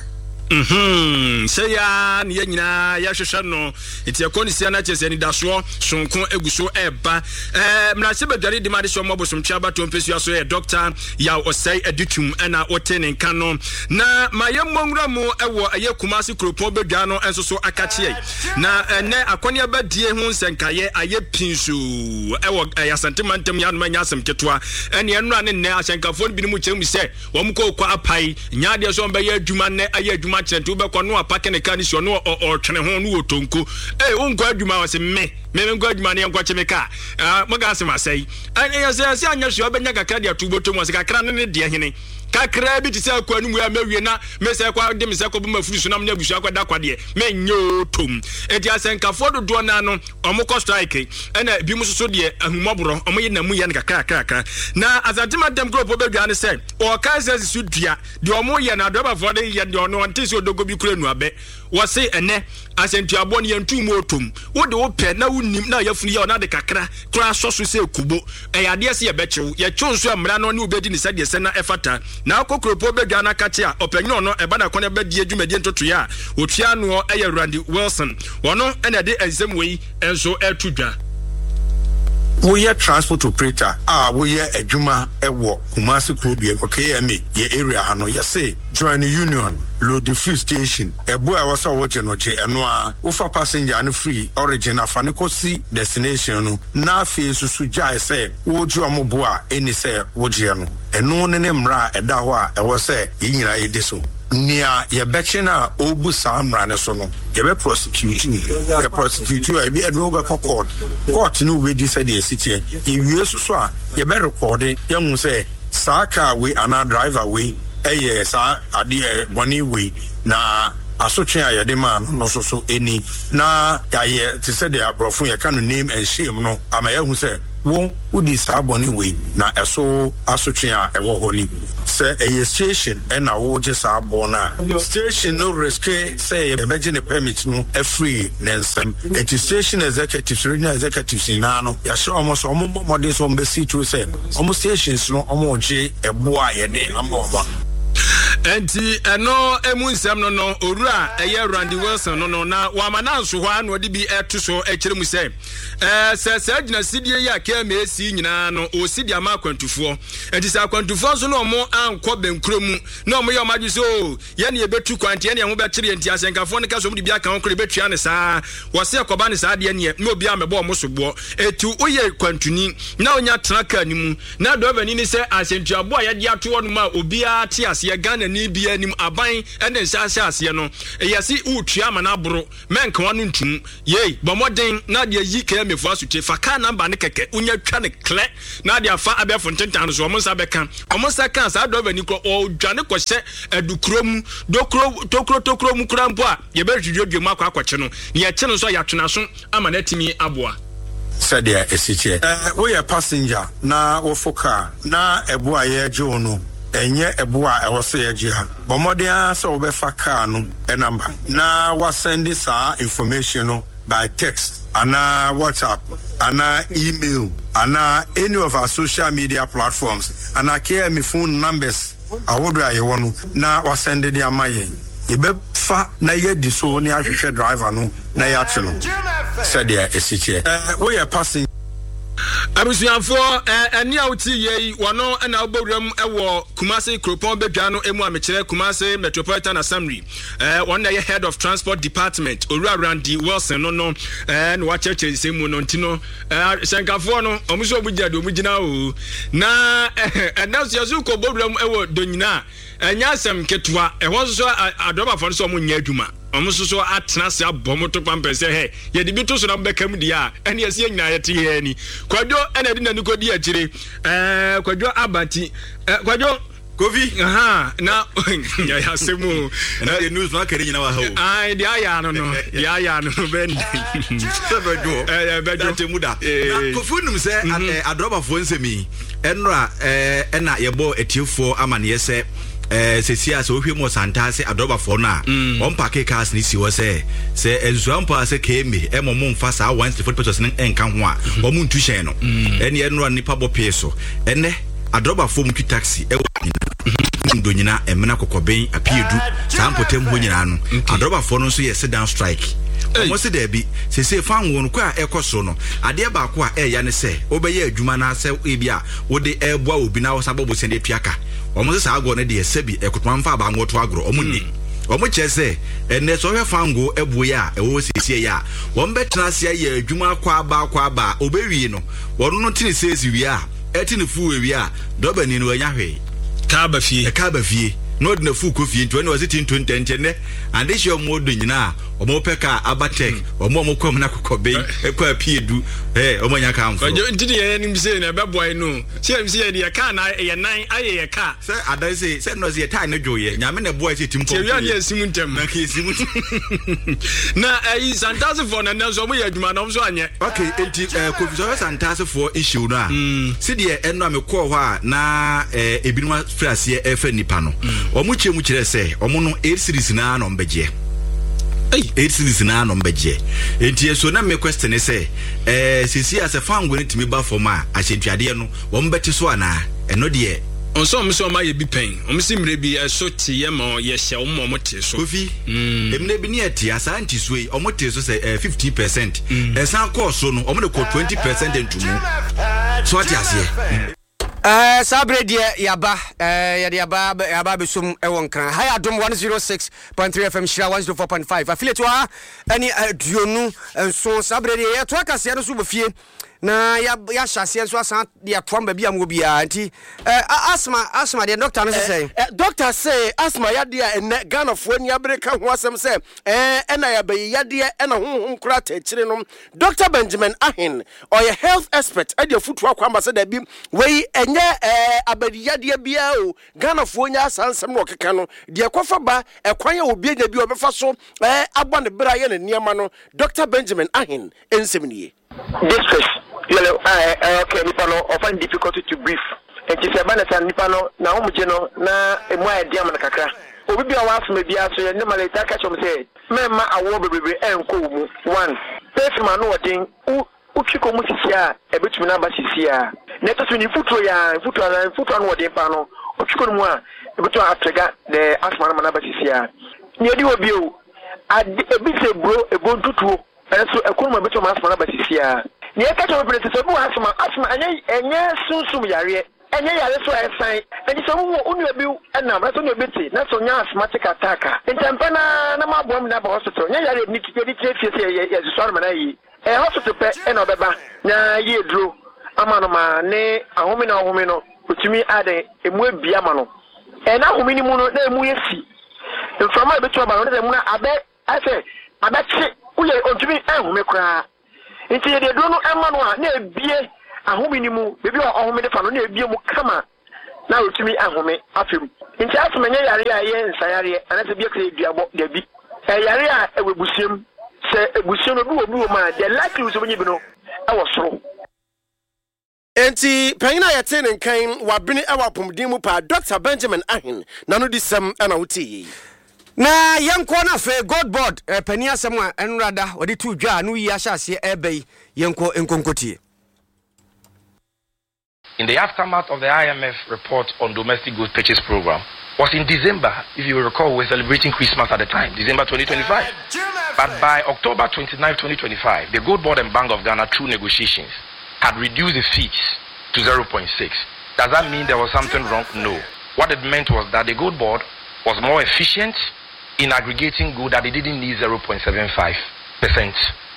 Mhm se ya ne nyina ya hwehwe no eti ekonisia na chese ni daso sonko eguso eba eh mna se bedware de made so mo bosomtwa bato mpesu aso e doctor ya osai editum na otene nka no na mayemmongura mu ewo aye kumasi kropon bedwa no enso so akache na ene akoni abadie hu nsenkaye aye pinsu ewo ya sentimentem ya no manya asem ketwa ene enu ane ne asenkafo bi mu chemu se wo mko kwa apai nyaade so mbe ya adwuma ne aye adwuma chentu be kwa no apake ne kan so no o twene ho no otonko eh unkwa adwuma wase me me ngwa adwuma ne nkwa chemeka ah maga asem asai ene ya se se anya so obenya kakra de atuboto mu kakra ne de hene kakra bi ti se akwa nu mu ya mawie na me se kwa de me se kwa buma furu so na me abusu akwa da kwa de me nyo tom eti asenkafo dodo na no omko strike ena bi mu so de ahumobro omo ye na mu ya kakra kakra na azatima dem group obedwa ne se o kaise su dua de omo ye na doba for de ye de ono ntisi odogo bi kura nu abe wo se ene asentu abo ne yantu mu otom wo de wo pe na wunim na yafunu ye ona de kakra kura soso se kubo e yade se ye bechew ye chonso amra no ne obedi ni sade se na efata na akokropo bedwa na kache a opanyo no eba na kone bedie dwumadi ntoto ya otua no eye Randy Wilson wono ene de ensem wei enso etudwa we are transport operator ah we are adwuma ewo Kumasi Krobie okay me ye area hano ya say join the union load the free station ebo a wasa woche no che eno a ufa passenger no free origin afane kosi destination no na afi susu jai say wo ju amobo a eni say wo je no eno ne ne mra eda ho a ewo say yinyira ediso nia ye betchena obu samra ne so no ye be prosecute ye prosecute e bi edwo be court court no we di say the city e wie so so a ye be record ye hu say saka we ana driver we eh sa ade boni we na asotwe ayede man no so so eni na ye ti say the abrofo ye kan name and shame no ama ye hu say wo udi sa boni we na eso asotwe a ewo honi say a station and a wo je sa bona station no risk say e beje ne permit no e free nensem it station executive regional executive sinano ya show almost almost modern some be see to say almost stations no almost je ebo a ye de amova enti eno emu nsem no no owura eye Randy Wilson no no na wa mananso hwa na odi bi eto so ekire mu se eh se se agina sidie ya ka ma esi nyina no o sidie ama akwantufo enti se akwantufo so no mo ankọ benkromu na mo ye omaju so ye ne ebetu kwante ye ne ho bekyere enti asenkafo ne ka so mo di bia kan kore betua ne saa wo se akoba ne saa de ne no obi amebo mo so bo etu oye kwantuni na onya traka nimu na do bani ni se asentuabo a ye de ato no ma obi a te ase Ghana ni bia nim aban ene nhyase ase no yesi utua manabro menka wanu ntum ye bomoden na de yi ka mefu asute fa ka number ne keke unya twa ne kle na de afa abefo ntentan so omo sa beka omo sa kan sa do bani ko o dwane ko hye adukrom dokro tokro tokro mu krampo a ye be hwedwedwe mu akwa akwache no ye kye no so ya twena so ama na timi aboa sadia esiche eh we ya passenger na wo foka na ebo aye je no enye ebo a ewo se ye je ha bomoden so wo be fa car no e number na wa send this information no by text ana WhatsApp ana email ana any of our social media platforms ana care me phone numbers awodo aye wono na wa send the amaye ibe fa na ye di so ni ahwehwe driver no na ya twe no said there esiche eh we are passing abusuanfo eni awti ye wono na obowram ewo Kumasi Kropon bedwa no emu amekere Kumasi Metropolitan Assembly eh one na head of transport department Owura Randy Wilson no no eh no wacheche semu no ntino eh senkafo no omuso obugya do omugina o na eh na so yazu ko obowram ewo donyina enya asem ketwa ehwo so adoba fo so omunya adwuma omusoso atena se abomoto pampese he ye de bito so na mbekam dia ene ye se nyina yete he ni kwadwo ene de nanu kodi akire eh kwadwo abati kwadwo Kofi aha na ya ya semu na the news na kare nyina wa ha o ai dia ya no no dia ya no ben se bedo eh bedo temuda na Kofi num se adroba fo nsemi enra eh ena yebo etiefo amane se eh sesia so hwe mo santase adoba fo na on pack cars ni si wo se se enzuampa se kemi e mo mo mfa sa one forty pesos enka ho a o mo ntu hyen no ene enro nipa bo peso ene adoba fo mu taxi e ndo nyina emena kokoben apiedu sampotem ho nyina no adoba fo no so ye sit down strike omo se da bi se se fan wo no kwa ekoso no ade ba ko a e ya ne se obeye adwuma na se e bia wo de eboa obi na wo sabobo se de tuaka omo se sa ago ne de sebi ekotoma mfa ba ngoto agro omo ni omo chese ene so hwe fango eboye a ewo sesie ya wo mbetena se ya adwuma kwa ba kwa ba obewie no wo no tini sezi wi a etini fu wi a dobani no anya hwe ka ba fie ka ba fie no de na fu ko fie nti was it in twenty ten ne and this your mod nyina omo peka abatek omo omo kwam na kokobe ekwa piedu eh omo nya ka mfo nti ye nim se na beboy no se nim se ye de ka na ye nan aye ye ka se adai se se no se tai na dwoye nyame na boy se timpo se wi ade asimu ntem na ka asimu na eh santase for na na so mo ye adwuma na so anye okay enti Kofi so santase for issue no a se de eno amekọ ho a na eh ebinuma frase e fa nipa no omo chemu kire se omo no eight series na no mbegye eight series na no mbegye enti eso na me question e say eh sisi as a fan go ntimi ba for ma ahyeduade no wo mbeti so ana eno de onso mso ma ye bi pen omsi mre bi eso tie ma ye hye wo mo te so Kofi emne bi ne ati asa anti so yi omo te so say fifty percent esan course so no omo de ko twenty percent ntumu so ati ase Eh sabre die yaba eh ya yaba yaba besum e wonkran ha ya dom one oh six point three F M Shira one oh four point five affiliate wa ani aduonu enso sabre die ya to akase no so bofie na ya ya hyase so asan ya twamba bia mo bia anti eh asma asma the doctor no say doctor say asma ya dia ene Ghana fo ni abreka ho asem say eh ena ya be ya dia ena honhom kura ta kire no Doctor Benjamin Ahin or a health expert at your foot work ambassador bi we enye eh abadi ya dia bia o Ghana fo nya sansem no keka no de kofa ba ekwan ya obi nya bi obefa so eh abɔ ne bra ye ne niema no Doctor Benjamin Ahin ensemnie distress yellow uh, okay nipa no I find difficulty to breathe and ti se ba na san nipa no na ho mje no na emu ade am na kakra obi bia wa asome bia so ye ne maleta ka chom se me ma awo bebebe enko mu one person no odin uchiko musisia ebetumi na ba sisia na to so ni futuo ya futuo na futuo no wode pa no uchiko mu a ebeto atrega the asma na ba sisia ni edi obi o ebise bro ebontutuo eso ekonoma beto asma na ba sisia ni e ka to be so bu asma asma enye enye sunsum yare enye yare so esan enye so wo unu obi enam na so no beti na so nya asthmatic attack ntempa na na mabom na ba hospital nya yare ni kike di trefie se ye ye so arma na yi e hospital pe e na obeba na ye duro ama no ma ne ahome na ahome no otumi ade emu ebia ma no e na ahome ni mu no na emu yesi mframa betu aba no na emu na abe ase abachi uye otumi ahome kra nti ye de duro no ema no a na ebie ahome ni mu bebi ahome de fa no na ebie mu kama na otumi ahome afem nti asomenya yare a ye nsayare anase bia kre duabo da bi e yare a ewebusiem se ebusiem no bi obi o ma de likely so benyi bi no e wo soro enti panyina yete ne nkan wabene e wapomdin mu pa Doctor Benjamin Ahin na no disem ana wuti na yanko na fe God board eh, pani asem a enrada wode tu dwa no yi ahyase ebe yanko enkonkotie. In the aftermath of the I M F report on domestic goods purchase program was in December, if you recall, we were celebrating Christmas at the time, December twenty twenty-five. But by October twenty-ninth, twenty twenty-five, the Gold Board and Bank of Ghana, through negotiations, had reduced the fees to zero point six. Does that mean there was something wrong? No. What it meant was that the Gold Board was more efficient in aggregating good, that it didn't need zero point seven five percent.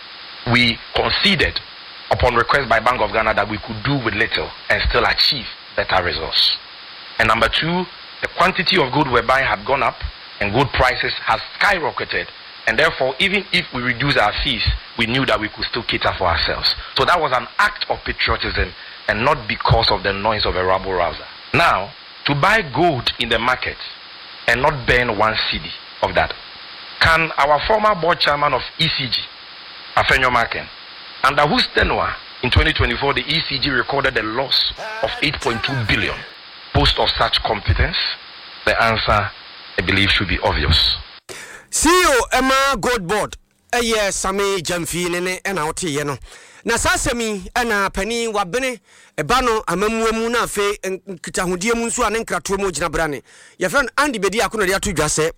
We conceded upon request by Bank of Ghana that we could do with little and still achieve better results. And number two, the quantity of good we're buying had gone up and good prices has skyrocketed. And therefore, even if we reduce our fees, we knew that we could still cater for ourselves. So that was an act of patriotism and not because of the noise of a rabble rouser. Now, to buy gold in the market and not burn one cedi of that, can our former board chairman of E C G, Afenyo Maken, under whose tenure in twenty twenty-four the E C G recorded a loss of eight point two billion, boast of such competence? The answer, I believe, should be obvious. C E O Emma Gold Board, a year Sami Jamfi Nene and out here no. Na sasemi ana pani wabene ebano amamuamu na fe nkitahudie mu nso ane nkratomo gina brane ya friend Andy Bedi akono de ato dwase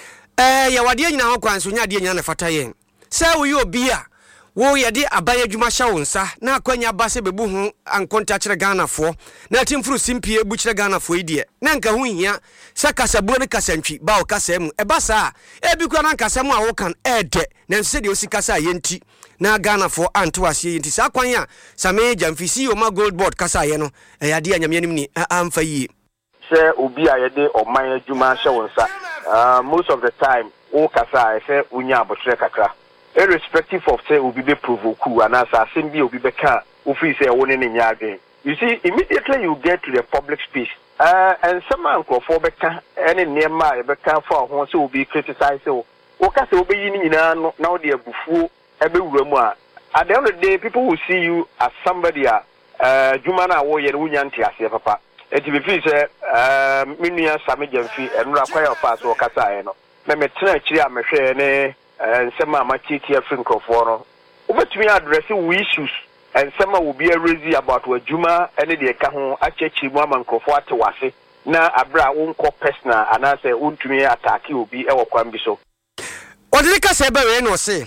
eh ya wade nyina ho kwanso nya de nyina na fata yen se wo yo bia wo ye de aban adwuma hya wo nsa na akwanya base bebu ho ankonta kire Ghana fo na timfuru simpie bu kire Ghana fo idie na nka hu hia sakasa bu ne kasantwi ba o kasa mu eba sa e bi kwa na kasa mu a wo kan ede na nse de osikasa yenti na Ghana fo anto asie yenti sa kwan ya Same Jamfisi o ma Gold Board kasa ye no e ya de anyame anim ni amfa yi se obi a ye de oman adwuma hya wo nsa uh, most of the time wo kasa e se unya abotre kakra irrespective of say obi be provoke and as asim bi obi be ka ofi say woni ne nya adwen. You see, immediately you get to the public space uh, and some uncle for be ka any nema be ka for ho say obi criticize o o ka say obi yi ni nyina no na de abufuo ebe wura mu a at the end of the day people will see you as somebody a uh, juma na wo ye no nya ntia ase papa e ti be fi say uh, menua Same Jamfi enura kwaya fa so kasa e no me me tena kiri a mehwe ne and some of my T T F for over to me addressing issues and some will be a raising about what Juma and the Kaho Achechi Waman Kofo to Wasi. Now, Abra won't call personal and I say, won't to me attack you be our Quambiso. What did I say? No say,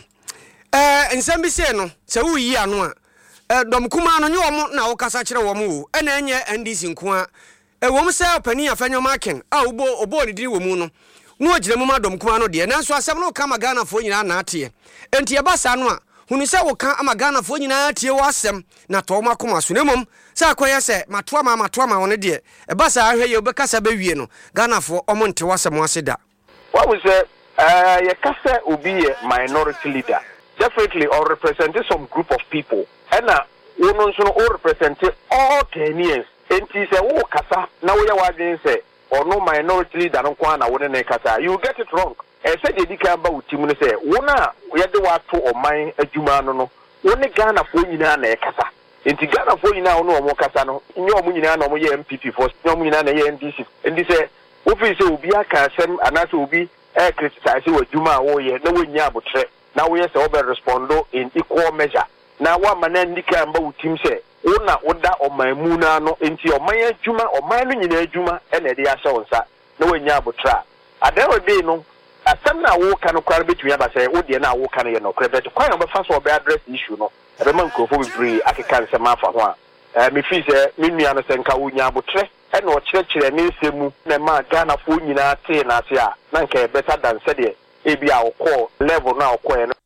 eh, and some be saying, no, so we are no, eh, Dom Kumano, you are now Casacha Wamu, and Enya and this in Qua, a woman say, Penny of Fenyo Markin, oh, bo, or body deal with Muno. No jemuma dom kumano de na so asem no kama Ghana fo nyina na atie enti e basa no a hunu se wo ka ama Ghana fo nyina atie wo asem na to makoma so nemom se akoye se matoa ma matoa ma woni de e basa ahwe ye obekasa ba wie no Ghana fo omo nte wasem waseda what was say uh ye kasa obi ye minority leader definitely or represent some group of people and na wono so no represent all Kenyans enti se wo kasa na wo ye wadwen se or no minority leader no kwa na wona ne kasa you get it wrong e say de dika ba utimu ne say wona ye de wato oman adwuma no no woni Ghana fo nyina na e kasa enti Ghana fo nyina no omo kasa no nyo omo nyina na omo ye M P P for nyo omo nyina na ye N D C ndi say ofi say obi aka asem anase obi e criticize wa adwuma wo ye na wonya abotre na wo ye say obe respondo in equal measure na wa mana ndika mba wutim se wona woda oman na no enti oman adwuma oman no nyina adwuma ene de ya hye wonsa na wanya abotra adawo de no asem na wo kan kwara betumi aba se wo de na wo kan ye no kwara bet kwan ba fa so be address issue no ebe man ko fo bibri akeka se ma fa ho a eh me fi se me nua no se nka wo nya abotre ene o kyerɛkyerɛ ne nsɛmu na ma Ghana fo nyina te na ase a na nka better than said e ebi a okɔ level na okɔ e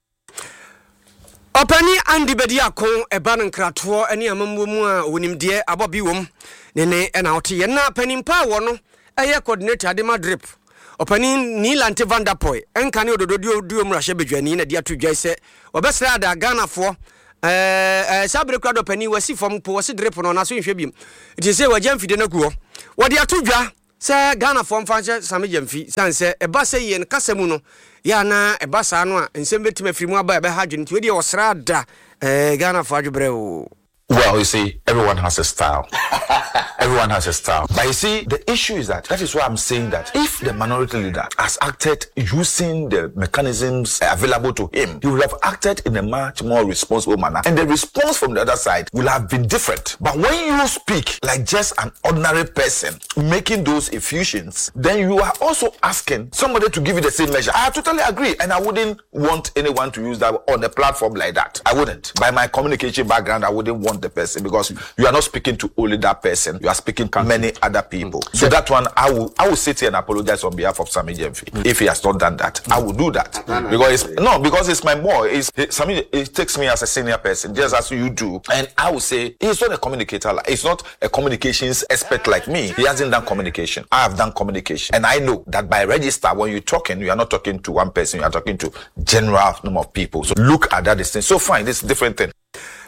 Opani Andy Bediakon eba nkratoɔ ane amamwo mu a wonimdeɛ abobi wom ne ne na wote ye na panimpa wo no eye coordinator de Madrid Opani Nilante Van der Poel enka ne odododio duo mrahye bedwani na dia to dwai se obesra da Ghana fo eh eh sabre kwado pani wasi fom po wasi drip no na so nhwe biem it is say wagya mfide na kuo wode ato dwa se Ghana fo mfanche samegya mfi sanse eba se ye nkasemu no ya na eba sa no a nsem betima firimu aba ebe hadwe nti wedi osra da eh Ghana fo adwobre o. Well, you see, everyone has a style. Everyone has a style. But you see, the issue is that, that is why I'm saying that if the minority leader has acted using the mechanisms available to him, he will have acted in a much more responsible manner. And the response from the other side will have been different. But when you speak like just an ordinary person making those effusions, then you are also asking somebody to give you the same measure. I totally agree. And I wouldn't want anyone to use that on a platform like that. I wouldn't. By my communication background, I wouldn't want the person because you are not speaking to only that person, you are speaking to many other people. So yeah. That one I will I will sit here and apologize on behalf of Sammy Jemfi. Mm. If he has not done that, mm. I will do that. Mm. Because it's, no, because it's my boy. It's it, Sammy it takes me as a senior person, just as you do. And I will say he's not a communicator, he's not a communications expert like me. He hasn't done communication. I have done communication. And I know that by register, when you're talking, you are not talking to one person, you are talking to general number of people. So look at that distance. So fine, this is a different thing.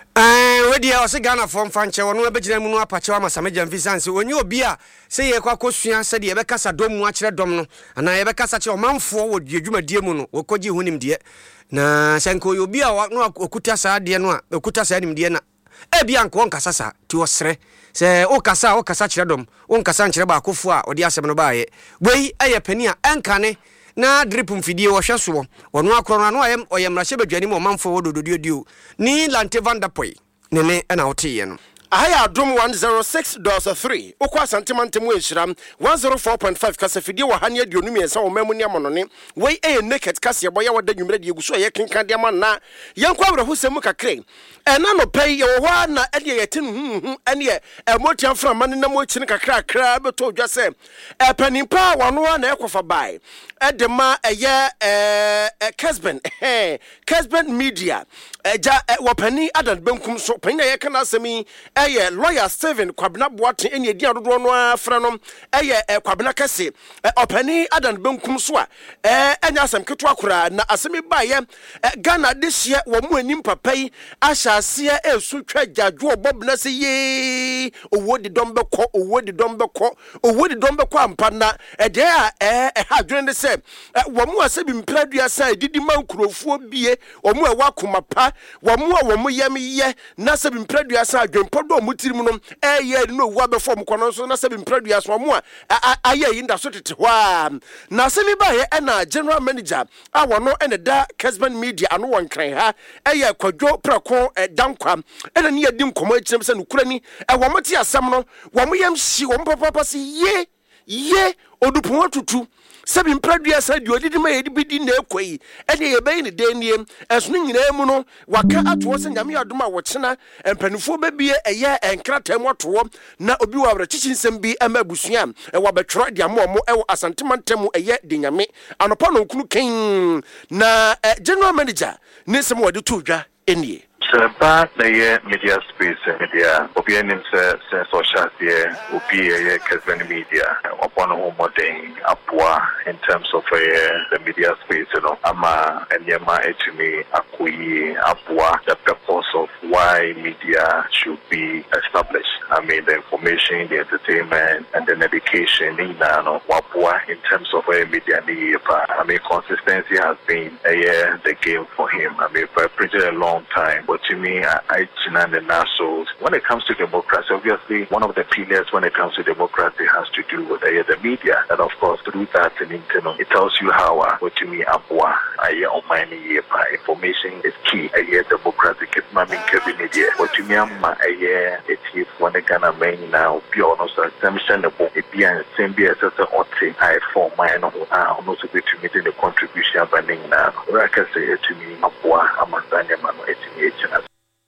Eh we dia o se Ghana form fanche wono abegina mu no apache wa masamegya mfisanse onye obi a se ye kwa kosua se de ye bekasa dom mu akire dom no ana ye bekasa che omanfo wo dwumadie mu no wokogi hunim de na senko obi a no okuta saa de no a okuta saa nim de na e bia nko nkasa sa ti osre se o kasa o kasa kire dom o nkasa nkire ba akofo a odi asem no ba ye wei eye pani a enkane na drip mfidie wo hweso wono akro no ayem oyemrahye badwani mo manfo wo dododio ni Lante Van der Poel ne ne na wote ye no Ahaya Adom one oh six point three Okwa Santimantemu Enhyiram one oh four point five kasafidie wo hane aduonu miensa wo mamu ne amonone wei e naked kase boya wada nwumre de eguso ye kenkan de ma na yenkwa abraho semu kakre ena no pay ye wo ho na ede ye tin hu ene ye emotian fra mane na mo kyin kakra akra beto dwa se e panimpa wono na ekofa bai ede ma eye eh Kesben eh Kesben Media eja wopani adan benkum so pani ye kana asemi eye lawyer Steven Kwabena Boate eni edi adodo no afra no eye Kwabena kase opani adan benkum so a eh enya asem keto akura na asemi baye Ghana de hye wo mu anim papai ahyase esu twa gyajo obobna se ye owo di dom beko owo di dom beko owo di dom beko ampa na ede a eh ha dwene de se wo mu asebi mpradua sa didi mankurofuo bie wo mu ewa komapa wo mu a wo mu yem ye na sebi mpradua sa adwempo do mutirim no eye no wa be fom kono so na sebi mpradua so mo a aye yinda so tete hwa na semi ba ye na general manager a wono ene da Kesben Media ano won kran ha eye kwadwo prako dankwa ene ne yedi nkomo akirem se nukura ni e wo moti asem no wo mo yam hyi wo papa se ye ye odupon atutu sebi mpradua sa di odidi ma yedi bidi na ekoi ene ye be ni deniem esunu nyina mu no waka ato se nyame adom a wo kyena empanifo bebie eye enkrata mu ato na obi wa abrachichi nsem bi ama busua e wa betro dia mo mo e asantemantemu eye de nyame anopa no nkunu ken na general manager ne sem wadi to dwa enie Seba the media space media opinion se social here opie Kesben Media upon home modern apwa in terms of uh, the media space you know ama enyema etumi akuyi apwa the purpose of why media should be established. I mean the information, the entertainment and the education in no apwa in terms of uh, media I mean consistency has been uh, the game for him. I mean for a pretty long time what to me, I and the naso. When it comes to democracy, obviously one of the pillars when it comes to democracy has to do with uh, the media. And of course, through that, in internet, it tells you how uh, what to me, Abwa, I on my information is key. I hear democracy, get my media. What to me, I hear it is when the Ghana main now, pure no such. I'm saying the book, it be a same be as a otte. I for mine, I almost be to meet in the contribution of banning now. Like I say to me, Abwa, I'm a Daniel, eighteen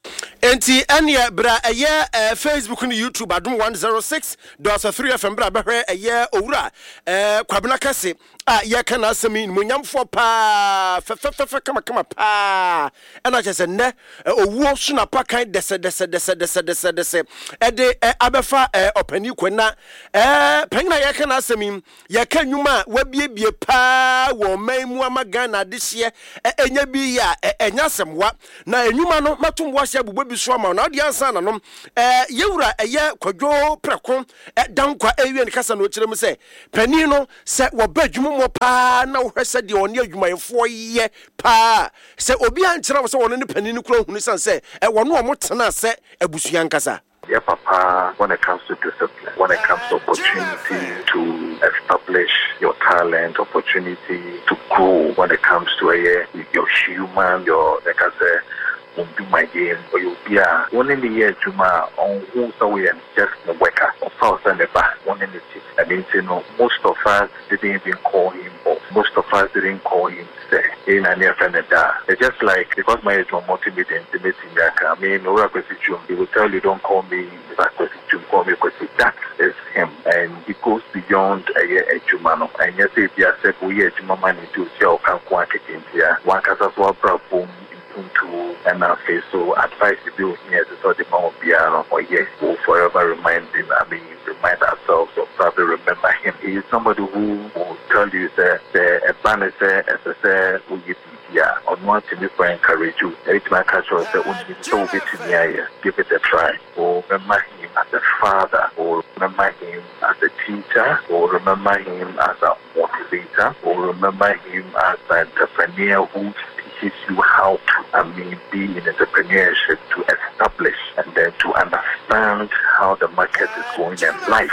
Enti anya bra eye uh, Facebook ni YouTube adum one oh six point three F M bra behwe eye owura eh kwabena kase a ye kana asemi munyamfo pa fe fe fe kama kama pa ena chese ne owuo so na pa kan dese dese dese dese dese dese e de abefa opani kwena eh panyina ye kana asemi ye kan nwuma wabiebie pa wo manmu amaga na dehye enya bi ya enya semwa na enwuma no matum wa hye bubo biso ama na odi ansa na no eh yewura eye kwadwo preko dankwa ewie ne kasa no kirem se pani no se wo badwum mo pa na wo hwese de oni adwumayefo ye pa se obi ankyera wo se wono ne pani ne kura hunu san se e wono o motena se abusuan kasa. Yeah, Papa, when it comes to discipline, when it comes to opportunity to establish your talent, opportunity to grow, when it comes to uh, your human, your, like I say, do my game, or you'll be a one in the year to my own who's away and just the worker of house and the back, one in the tip. I mean, you know, most of us didn't even call him, or most of us didn't call him, say, in a near friend. It's just like, because my age was motivated, intimating, I mean, no requisition, he will tell you, don't call me, requisition, call me, because that is him. And he goes beyond a year, a Jumano. And yes, if you said, we are Jumamani to sell, can't quantity in here, one can as well, boom. To and our face, so advice to do here to sort the Mount Piano or yes, we'll forever remind him. I mean, remind ourselves or probably remember him. He is somebody who will tell you that the banner says, as I said, we give yeah, on one to encourage you. Every time I catch us, so bit in the give it a try. Or remember him as a father, or remember him as a teacher, or remember him as a motivator, or remember him as an entrepreneur who teaches you how to, I mean, be in entrepreneurship, to establish and then to understand how the market is going in life.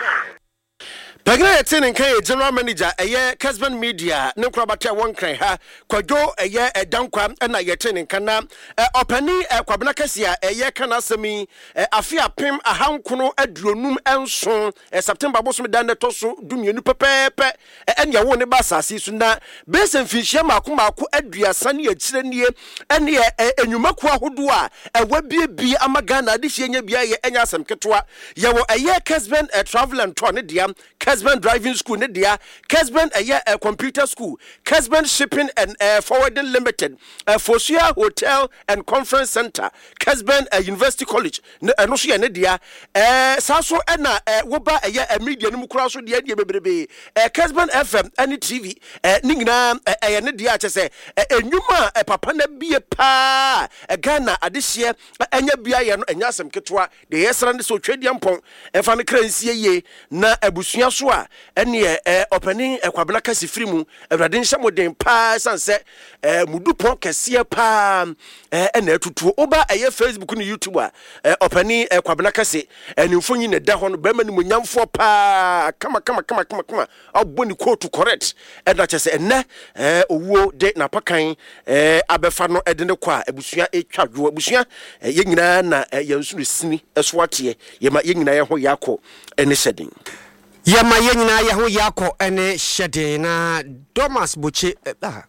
Pagna Tin K General Manager, a year Casban Media, no crabata one cray ha, Quado, a year a downquam, and a year tin in Cana, a penny a quabnacasia, a year canasami, a fia pim, a hound cuno, a dronum and son, a September bosom dan the tosso, doom you pepe, and your one bassa season that, Bess and Fishama Kumaku, Edria, Sunny, a Chilenia, and ye a Numakua Hudua, a webby be a magana, this year be a yasam ketua, yawo a year Casban, a travel and tornadium, Casban driving school ne dia Casban a year a computer school Casban shipping and uh, forwarding limited uh, Fosia hotel and conference center Casban a uh, university college no uh, so ne dia eh saso na uh, woba a year a media no mukura so dia dia bebrebe uh, Casban F M any T V uh, ni nyina uh, ne dia che se enwuma uh, papa na bie pa uh, Ghana adehye anya bia ye no anya asem ketwa de yesra ne so twedi ampon efa ne kransie ye na abusua so a ene eh opening ekwabena kasi free mu awrade nhya moden pa sanse eh mudupon kase pa eh ena atutuo oba eye Facebook ni YouTube a eh opening ekwabena kasi enimfonyi ne da ho no bema ni monyamfo pa kama kama kama kama kama aboni quote correct eda chese ene eh owuo de na pakan eh abefa no ede ne kwa abusua etwadwo abusua ye nyina na yansuru sini esoate ye ma ye nyina ye ho yakọ ene shedin Yama yenyina yaho yako ene shede na Thomas Boche ah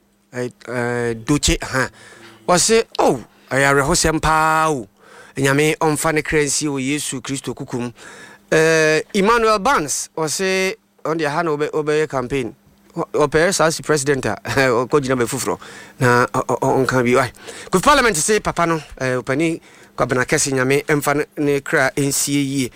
eh Doche ha wase oh ayare ho sempa o nyame omfa ne kransi o Yesu Kristo kukum eh Emmanuel Barnes wase on the hand obe obe campaign ope as president ko jina be fufuro na on kan bi wai ku parliament say papa no eh opani kwabena kese nyame emfa ne kra ensie yi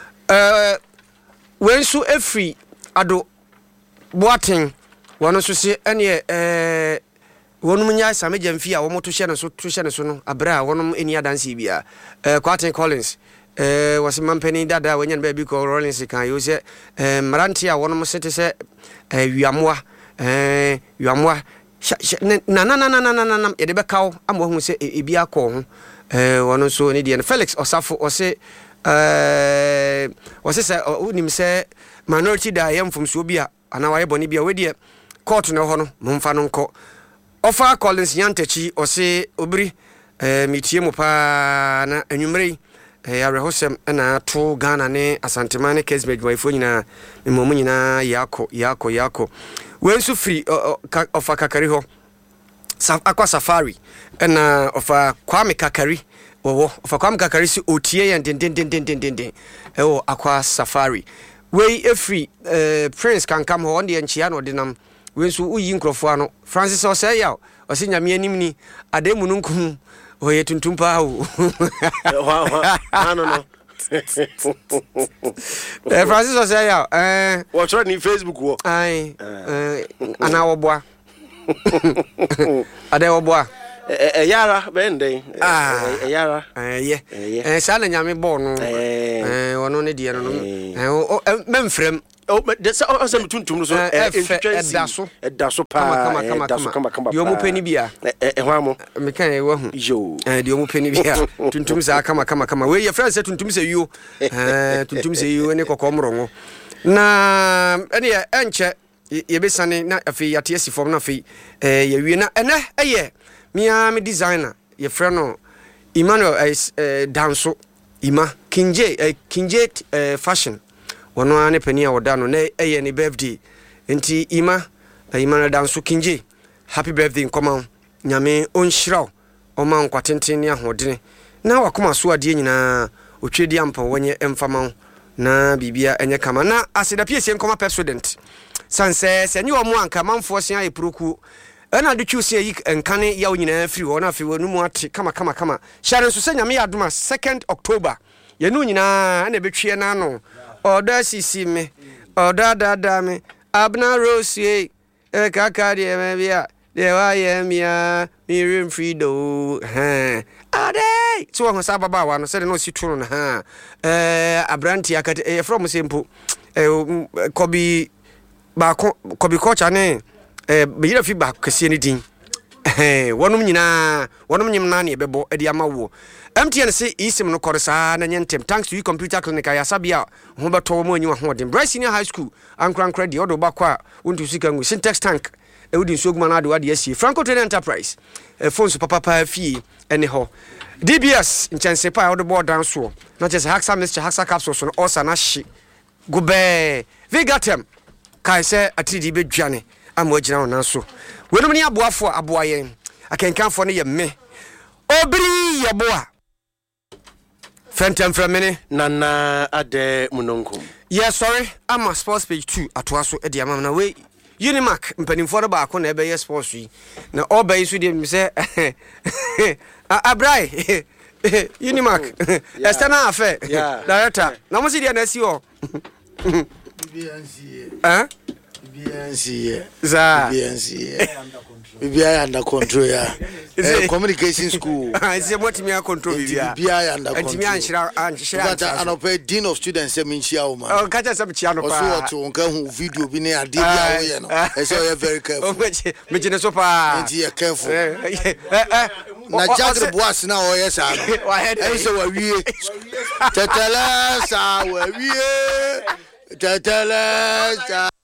eh when so every ado boating one so se ene eh wonum nya sameja mfia wo moto hye ne so to hye ne so no abra wonum eni adanse bia eh Quatin Collins eh was mampani dada wenyan ba bi ko Rollins kan yo se eh marantia wonum sete se eh wiamoa eh wiamoa na na na na na na na e de be kawo amwo hu se e bia ko ho eh wono so ni de Felix Osafo ose eh ose say unim say minority da yam from so bia ana waye boni bia we de court no ho no momfa no nko ofa Collins Yantachi ose obiri eh mitie mu pa na anwumre eh arehosem na to Ghana ne Asantemane Kesbej wayfo nyina memo nyina yako yako yako wensu free ofa kakari ho akwa safari na ofa Kwame Kakari wo ofa Kwame Kakari si otie yan den den den den den den ewo akwa safari we efree eh Prince kan kam ho on de nchia no de nam wensu uyi nkrofo ano Francis Osaya osi nyame anim ni ademu nunkum oye tuntumpa o no no eh Francis Osaya eh watch on Facebook wo ai eh ana woboa ade woboa eh yara bende eh yara eh ye eh sa na nyame bo no eh wono ne de no no eh memfrem oh de sa asem tuntum no so eh edaso edaso pa edaso kama kama yo mu pani bia eh ho amo me kan e wahu yo eh de yo mu pani bia tuntum sa kama kama kama we ye friend say tuntum say yo eh tuntum say yo ne kokomrongo na ene ye enche ye besane na afi yate asifom na afi eh ye wie na ene eye mia me designer ye friend no Emmanuel eh danso ima kinje eh kinje eh fashion wono ane pani a woda no na eye ne birthday enti ima ima na danso kinje happy birthday nkoma nyame onhyiraw oma nkwatenten ne ahodene na wakoma so ade nyina otwedi ampa wonye emfama na bibia enye kama na aseda piesie nkoma president sanse se nyi omo anka manfo se aye proku ana de twusie yi enkane ya nyina free wona afi wonu mu ate kama kama kama share nso se nyame ya adoma second October ye nu nyina na betwie na no oda sisi me oda dada me abna rosie e kaka de me bia de wa ye mia mirim freedo ha ade so ho sa baba wa no se de no si tunu na ha eh abranti akate e from sempo eh kobi ba kobi kocha ne eh be yira fi ba kese ne din eh wonum nyina wonum nyim na ne bebo e de amawo M T N say isim no korisa na nyentem thanks to you computer clinic ya sabia ho beto mo anyi ho dem Bryce Senior High School ankran credit odo bakwa wontu sika ngu syntax tank e wodi nsoguma na ade wade asie Franco Trade Enterprise e phones papa pa fie ene ho D B S nchanse pa odo board down so na chese Haxa Mixture Haxa capsules no osa na hye gobe Vigatem kai se atidi bedwane amwagina na so wenum ni aboafo aboayen akenkanfo ne ye me obri yeboa Fentem from many Nana ade munonkum. Yes, sorry. I'm a sports page two at Wasso at the Amana way. Unimac, penning for the back on every sports tree. Now, all base with him say, Abrai, Unimac, Estana affair, director. No more see the N S O. Huh? B N C, Za, B N C, B I under control. Yeah, communication school. I say what me control. B I under control. But I know dean of students. Say me chiao man. Oh, catch us up chiao. Also, to unka hu video bi ne ade bia wo ye no. I say you very careful. Me jine so pa. Me you careful. Na jagre boas na o ye sa no. I say wa wie. Tetela sa wa wie. Tetela sa